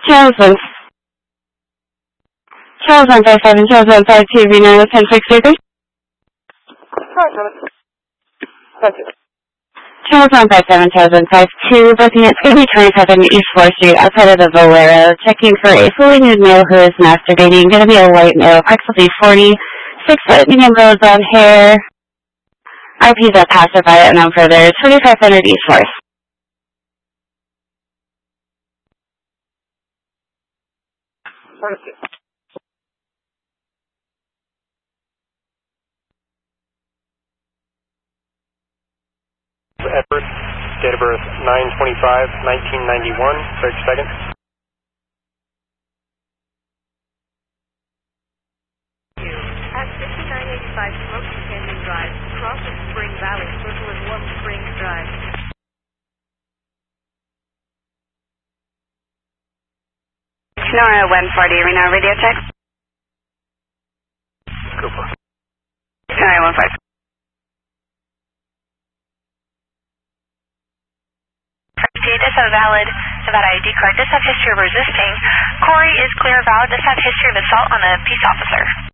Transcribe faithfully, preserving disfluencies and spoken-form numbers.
Charles one. Charles one five seven, Charles one five two, Reno ten six three three. Charles one five seven, Charles one five two, booking at Skinny twenty-seven East fourth Street, outside of the Valero, checking for a fully nude male who is masturbating, gonna be a white male, approximately forty, six foot, medium rose blonde hair. R P's at Pacify, and then further, twenty-five hundred East fourth. Edward, date of birth nine twenty-five nineteen ninety-one, thirty seconds. At fifty-nine eighty-five Smoky Canyon Drive, cross of Spring Valley, Circle and Warm Springs Drive. Sonora one forty, Reno radio check. Cooper. Sonora one forty. Does have a valid Nevada I D card. Does have history of resisting. Corey is clear valid. Does have history of assault on a peace officer.